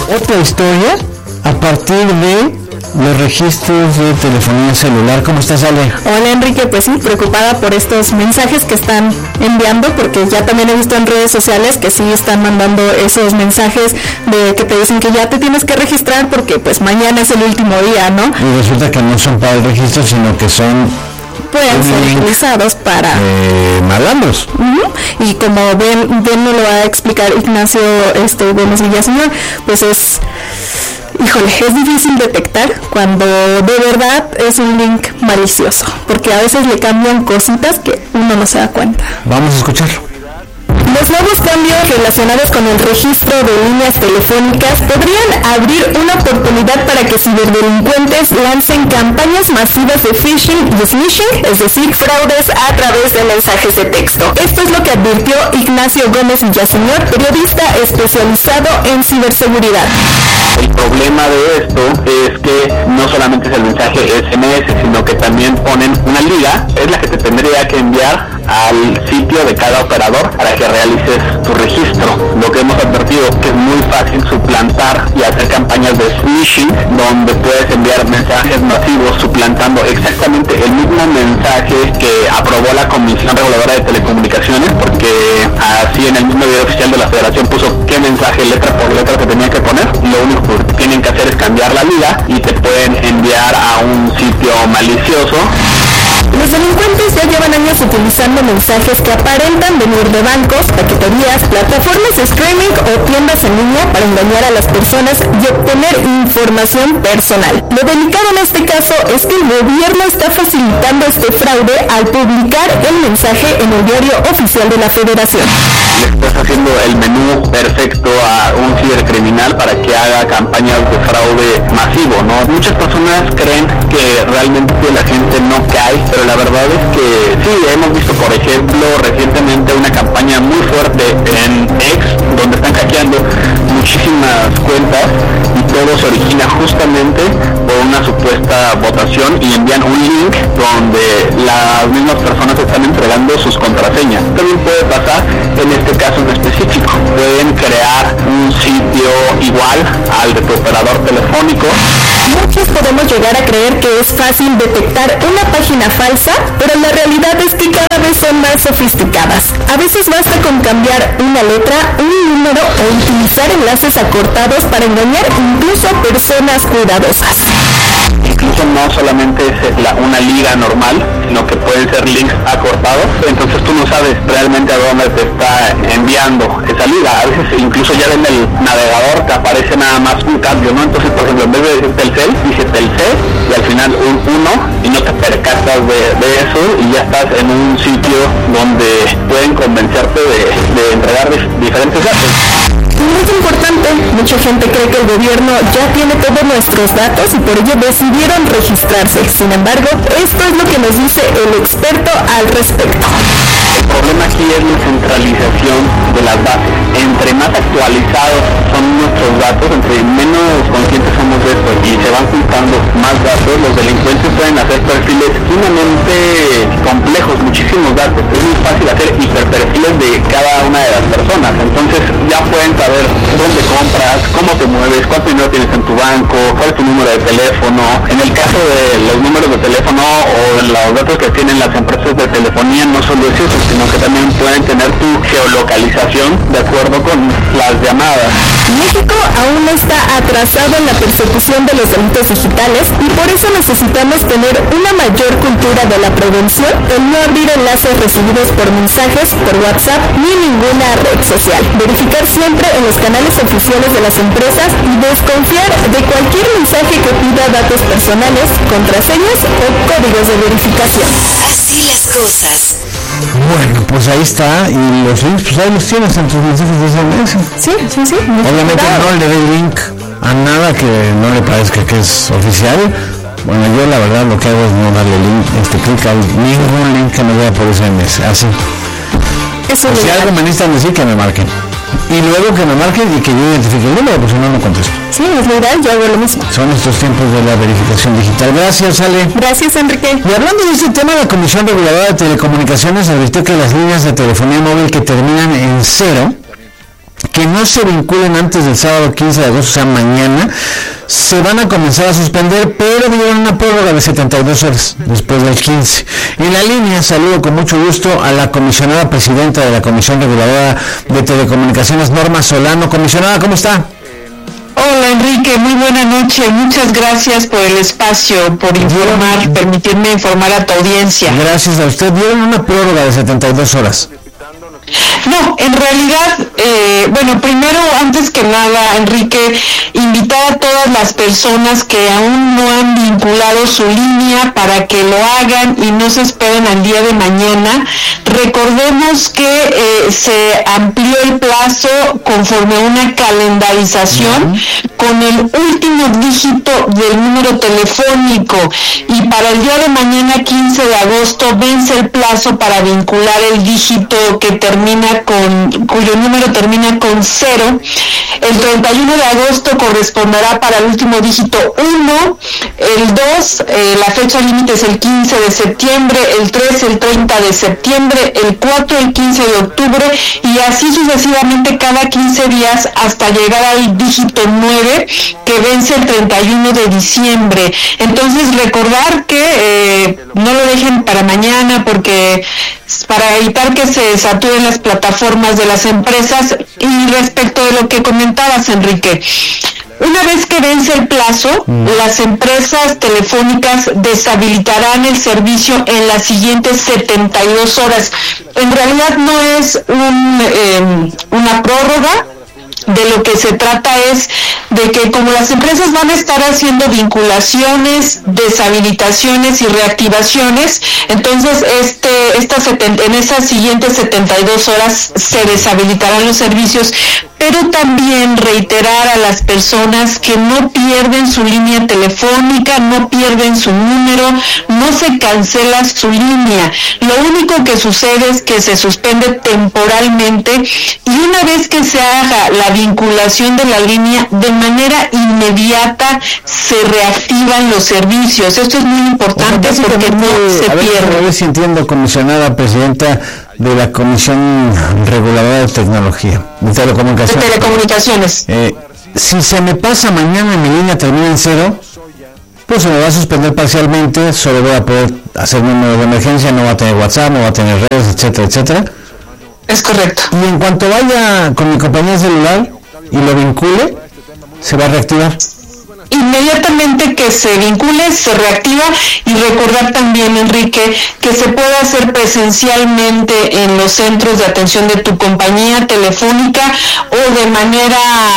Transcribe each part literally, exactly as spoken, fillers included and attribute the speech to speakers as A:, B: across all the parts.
A: otra historia a partir de los registros de telefonía celular. ¿Cómo estás, Ale?
B: Hola, Enrique. Pues sí, preocupada por estos mensajes que están enviando, porque ya también he visto en redes sociales que sí están mandando esos mensajes de que te dicen que ya te tienes que registrar porque pues mañana es el último día, ¿no?
A: Y resulta que no son para el registro, sino que son...
B: pueden ser utilizados para
A: eh, malandros.
B: Uh-huh. Y como bien, bien nos lo va a explicar Ignacio este, Gómez Villaseñor, pues es... híjole, es difícil detectar cuando de verdad es un link malicioso, porque a veces le cambian cositas que uno no se da cuenta.
A: Vamos a escucharlo.
B: Los nuevos cambios relacionados con el registro de líneas telefónicas podrían abrir una oportunidad para que ciberdelincuentes lancen campañas masivas de phishing y smishing, es decir, fraudes a través de mensajes de texto. Esto es lo que advirtió Ignacio Gómez Villaseñor, periodista especializado en ciberseguridad.
C: El problema de esto es que no solamente es el mensaje S M S, sino que también ponen una liga, es la que te tendría que enviar al sitio de cada operador para que realices tu registro. Lo que hemos advertido es que es muy fácil suplantar y hacer campañas de phishing, donde puedes enviar mensajes masivos suplantando exactamente el mismo mensaje que aprobó la Comisión Reguladora de Telecomunicaciones, porque así en el mismo video oficial de la Federación puso qué mensaje letra por letra te tenía que poner. Lo único que tienen que hacer es cambiar la liga y te pueden enviar a un sitio malicioso.
B: Los delincuentes ya llevan años utilizando mensajes que aparentan venir de bancos, paqueterías, plataformas de streaming o tiendas en línea para engañar a las personas y obtener información personal. Lo delicado en este caso es que el gobierno está facilitando este fraude al publicar el mensaje en el diario oficial de la Federación.
C: Le estás haciendo el menú perfecto a un cibercriminal para que haga campañas de fraude masivo, ¿no? Muchas personas creen que realmente la gente no cae, pero la verdad es que sí, hemos visto por ejemplo recientemente una campaña muy fuerte en X, donde están hackeando muchísimas cuentas y todo se origina justamente por una supuesta votación y envían un link donde las mismas personas están entregando sus contraseñas. También puede pasar en este caso en específico, pueden crear un sitio igual al de tu operador telefónico.
B: Muchos podemos llegar a creer que es fácil detectar una página falsa, pero la realidad es que cada vez son más sofisticadas. A veces basta con cambiar una letra, un número o utilizar enlaces acortados para engañar incluso a personas cuidadosas.
C: Incluso no solamente es la, una liga normal, sino que pueden ser links acortados, entonces tú no sabes realmente a dónde te está enviando esa liga. A veces incluso ya en el navegador te aparece nada más un cambio, ¿no? Entonces, por ejemplo, en vez de decir Telcel, dice Telcel y al final un uno y no te percatas de, de eso y ya estás en un sitio donde pueden convencerte de, de entregar diferentes datos.
B: Muy importante, mucha gente cree que el gobierno ya tiene todos nuestros datos y por ello decidieron registrarse. Sin embargo, esto es lo que nos dice el experto al respecto.
C: El problema aquí es la centralización de las bases. Entre más actualizados son nuestros datos, entre menos conscientes somos de esto y se van juntando más datos, los delincuentes pueden hacer perfiles sumamente complejos, muchísimos datos. Es muy fácil hacer hiperperfiles de cada una de las personas. Entonces ya pueden saber dónde compras, cómo te mueves, cuánto dinero tienes en tu banco, cuál es tu número de teléfono. En el caso de los números de teléfono o los datos que tienen las empresas de telefonía, no solo es eso, sino que también pueden tener tu geolocalización de acuerdo con las llamadas.
B: México aún está atrasado en la persecución de los delitos digitales y por eso necesitamos tener una mayor cultura de la prevención, el no abrir enlaces recibidos por mensajes, por WhatsApp ni ninguna red social. Verificar siempre en los canales oficiales de las empresas y desconfiar de cualquier mensaje que pida datos personales, contraseñas o códigos de verificación.
D: Así las cosas.
A: Bueno, pues ahí está, y los links, pues ahí los tienes en tus mensajes de S M S.
B: Sí, sí, sí.
A: Obviamente no le doy link a nada que no le parezca que es oficial. Bueno, yo la verdad lo que hago es no darle link, este clic a ningún link que me vea por S M S, así.
B: Eso
A: o si
B: legal.
A: algo me necesitan decir, que me marquen. Y luego que me marquen y que yo identifique el número, pues si no, no contesto.
B: Sí, es legal, yo hago lo mismo.
A: Son estos tiempos de la verificación digital. Gracias, Ale.
B: Gracias, Enrique.
A: Y hablando de este tema, la Comisión Reguladora de Telecomunicaciones advirtió que las líneas de telefonía móvil que terminan en cero que no se vinculen antes del sábado quince de agosto, o sea, mañana, se van a comenzar a suspender, pero dieron una prórroga de setenta y dos horas después del quince. En la línea saludo con mucho gusto a la comisionada presidenta de la Comisión Reguladora de Telecomunicaciones, Norma Solano. Comisionada, ¿cómo está?
E: Hola Enrique, muy buena noche, muchas gracias por el espacio, por informar, permitirme informar a tu audiencia.
A: Gracias a usted. Dieron una prórroga de setenta y dos horas.
E: No, en realidad, eh, bueno, primero, antes que nada, Enrique, invitar a todas las personas que aún no han vinculado su línea para que lo hagan y no se esperen al día de mañana. Recordemos que eh, se amplió el plazo conforme a una calendarización uh-huh. con el último dígito del número telefónico, y para el día de mañana, quince de agosto, vence el plazo para vincular el dígito que termina con, cuyo número termina con cero. El treinta y uno de agosto corresponderá para el último dígito uno, el dos, eh, la fecha límite es el quince de septiembre, el tres el treinta de septiembre, el cuatro el quince de octubre, y así sucesivamente cada quince días hasta llegar al dígito nueve, que vence el treinta y uno de diciembre. Entonces recordar que eh, no lo dejen para mañana, porque para evitar que se saturen las plataformas de las empresas. Y respecto de lo que comentabas, Enrique, una vez que vence el plazo, mm. las empresas telefónicas deshabilitarán el servicio en las siguientes setenta y dos horas. En realidad no es un, eh, una prórroga. De lo que se trata es de que, como las empresas van a estar haciendo vinculaciones, deshabilitaciones y reactivaciones, entonces este esta en esas siguientes setenta y dos horas se deshabilitarán los servicios, pero también reiterar a las personas que no pierden su línea telefónica, no pierden su número, no se cancela su línea. Lo único que sucede es que se suspende temporalmente, y una vez que se haga la vinculación de la línea, de manera inmediata se reactivan los servicios. Esto es muy importante porque no se pierde.
A: A ver si entiendo, comisionada presidenta de la Comisión Reguladora de Tecnología, de Telecomunicaciones.
E: De telecomunicaciones.
A: Eh, si se me pasa mañana y mi línea termina en cero, pues se me va a suspender parcialmente, solo voy a poder hacer número de emergencia, no va a tener WhatsApp, no va a tener redes, etcétera, etcétera.
E: Es correcto.
A: Y en cuanto vaya con mi compañía celular y lo vincule, se va a reactivar.
E: Inmediatamente que se vincule, se reactiva. Y recordar también, Enrique, que se puede hacer presencialmente en los centros de atención de tu compañía telefónica, o de manera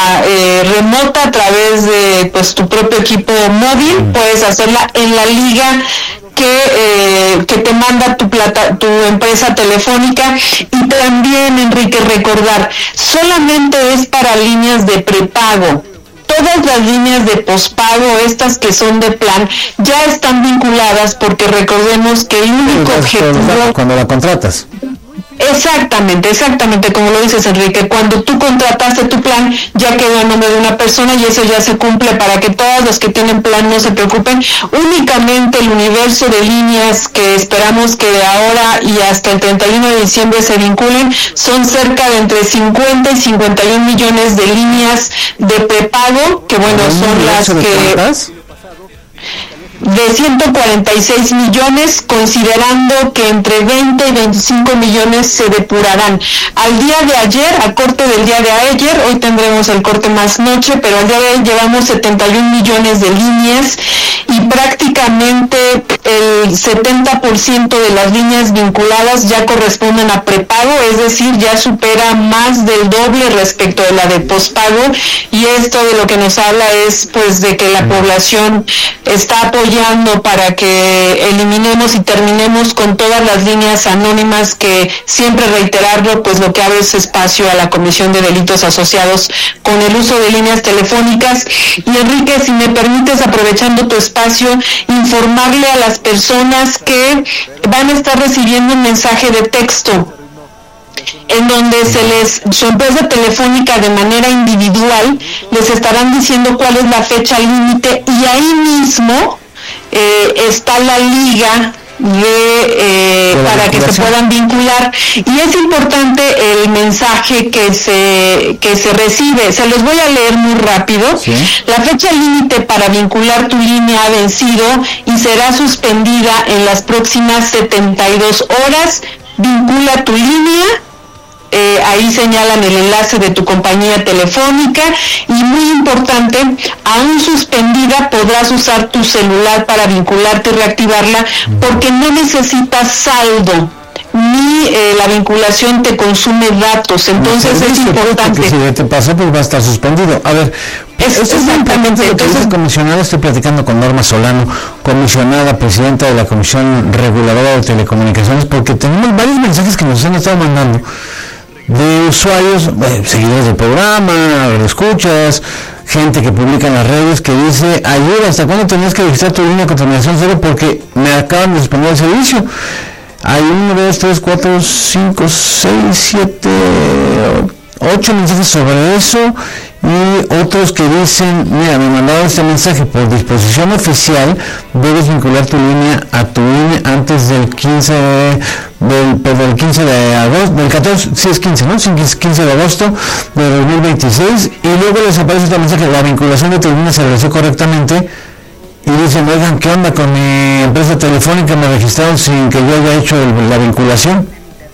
E: eh, remota a través de pues tu propio equipo móvil. Puedes hacerla en la liga que eh, que te manda tu plata, tu empresa telefónica. Y también, Enrique, recordar, solamente es para líneas de prepago. Todas las líneas de pospago, estas que son de plan, ya están vinculadas, porque recordemos que el único
A: sí,
E: objetivo...
A: Cuando la contratas.
E: Exactamente, exactamente, como lo dices, Enrique, cuando tú contrataste tu plan, ya quedó a nombre de una persona, y eso ya se cumple, para que todos los que tienen plan no se preocupen. Únicamente el universo de líneas que esperamos que de ahora y hasta el treinta y uno de diciembre se vinculen son cerca de entre cincuenta y cincuenta y un millones de líneas de prepago, que bueno, son las que... ¿Cuántas? De ciento cuarenta y seis millones, considerando que entre veinte y veinticinco millones se depurarán. Al día de ayer, a corte del día de ayer, hoy tendremos el corte más noche, pero al día de hoy llevamos setenta y un millones de líneas, y prácticamente el setenta por ciento de las líneas vinculadas ya corresponden a prepago, es decir, ya supera más del doble respecto de la de pospago. Y esto de lo que nos habla es pues de que la población está apoyando para que eliminemos y terminemos con todas las líneas anónimas, que siempre reiterarlo, pues lo que abre es espacio a la comisión de delitos asociados con el uso de líneas telefónicas. Y Enrique, si me permites, aprovechando tu espacio, informarle a las personas que van a estar recibiendo un mensaje de texto en donde se les, su empresa telefónica de manera individual les estarán diciendo cuál es la fecha límite, y ahí mismo Eh, está la liga de eh, para que se puedan vincular, y es importante el mensaje que se que se recibe. Se los voy a leer muy rápido. ¿Sí? La fecha límite para vincular tu línea ha vencido y será suspendida en las próximas setenta y dos horas. Vincula tu línea. Eh, ahí señalan el enlace de tu compañía telefónica, y muy importante, aún suspendida podrás usar tu celular para vincularte y reactivarla, porque no necesitas saldo, ni eh, la vinculación te consume datos. Entonces no, es importante.
A: Si te pasa, pues va a estar suspendido. A ver, es, es exactamente lo que dice el comisionado. Estoy platicando con Norma Solano, comisionada, presidenta de la Comisión Reguladora de Telecomunicaciones, porque tenemos varios mensajes que nos han estado mandando de usuarios, eh, seguidores del programa, escuchas, gente que publica en las redes que dice: ayuda, ¿hasta cuándo tenías que registrar tu línea con terminación cero? Porque me acaban de suspender el servicio. Hay uno, dos, tres, cuatro, cinco, seis, siete, ocho mensajes sobre eso, y otros que dicen: mira, me mandaron este mensaje, por disposición oficial debes vincular tu línea a tu línea antes del quince de, del, del quince de agosto, del catorce, sí es quince, ¿no? quince de agosto de dos mil veintiséis, y luego les aparece este mensaje: la vinculación de tu línea se realizó correctamente. Y dicen: oigan, ¿qué onda con mi empresa telefónica? Me registraron sin que yo haya hecho el, la vinculación.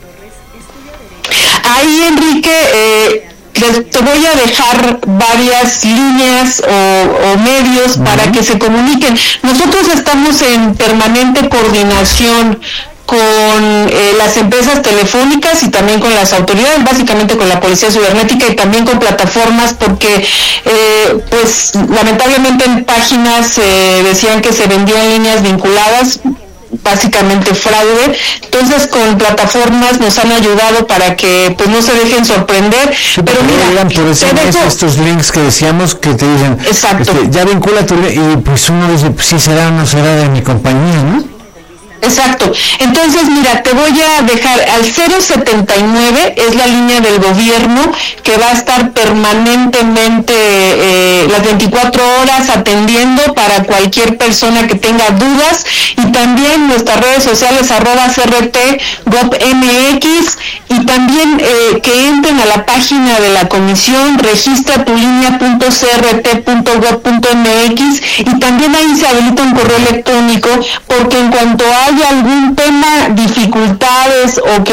E: Ahí, Enrique, eh, les, te voy a dejar varias líneas o, o medios uh-huh. para que se comuniquen. Nosotros estamos en permanente coordinación con eh, las empresas telefónicas y también con las autoridades, básicamente con la Policía Cibernética, y también con plataformas, porque eh, pues lamentablemente en páginas eh, decían que se vendían líneas vinculadas, básicamente fraude. Entonces con plataformas nos han ayudado para que pues no se dejen sorprender.
A: Sí, pero mira, por eso dejo... estos links que decíamos que te dicen:
E: exacto,
A: este, ya vincula tu, y pues uno dice: pues sí será o no será de mi compañía, ¿no?
E: Exacto. Entonces, mira, te voy a dejar al cero setenta y nueve, es la línea del gobierno que va a estar permanentemente eh, las veinticuatro horas atendiendo para cualquier persona que tenga dudas, y también nuestras redes sociales arroba C R T Gov M X, y también eh, que entren a la página de la comisión, registra tu línea punto c r t punto gov punto m x, y también ahí se habilita un correo electrónico, porque en cuanto hay algún tema, dificultades o que